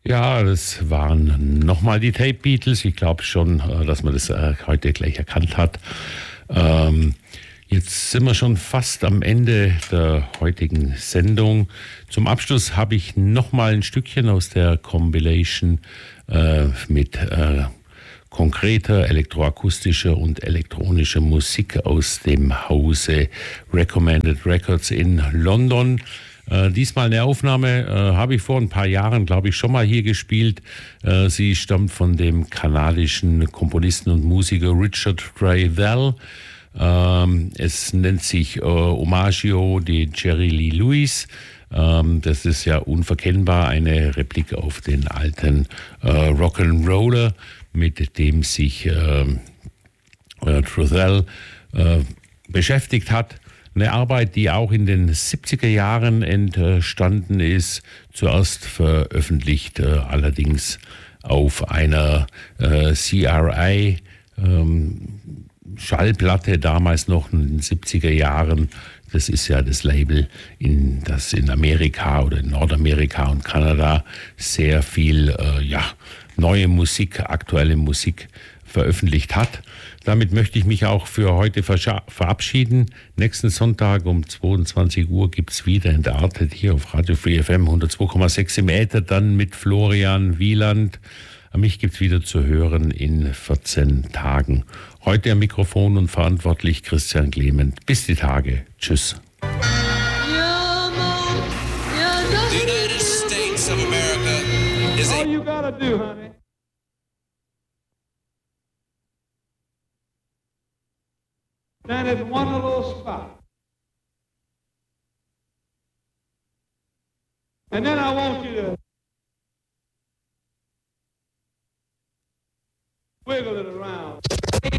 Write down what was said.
Ja, das waren nochmal die Tape Beatles. Ich glaube schon, dass man das heute gleich erkannt hat. Ähm, Jetzt sind wir schon fast am Ende der heutigen Sendung. Zum Abschluss habe ich nochmal ein Stückchen aus der Compilation mit konkreter elektroakustischer und elektronischer Musik aus dem Hause Recommended Records in London. Diesmal eine Aufnahme habe ich vor ein paar Jahren, glaube ich, schon mal hier gespielt. Sie stammt von dem kanadischen Komponisten und Musiker Richard Dreyvell. Es nennt sich Omaggio de Jerry Lee Lewis. Das ist ja unverkennbar eine Replik auf den alten Rock'n'Roller, mit dem sich Dreyvell beschäftigt hat. Eine Arbeit, die auch in den 70er Jahren entstanden ist, zuerst veröffentlicht allerdings auf einer CRI Schallplatte, damals noch in den 70er Jahren. Das ist ja das Label, das in Amerika oder in Nordamerika und Kanada sehr viel neue Musik, aktuelle Musik veröffentlicht hat. Damit möchte ich mich auch für heute verabschieden. Nächsten Sonntag um 22 Uhr gibt es wieder Entartet hier auf Radio Free FM 102,6 im Äther, dann mit Florian Wieland. Mich gibt es wieder zu hören in 14 Tagen. Heute am Mikrofon und verantwortlich Christian Clement. Bis die Tage. Tschüss. The United States of America is all you gotta do, honey. Stand at one little spot. And then I want you to wiggle it around.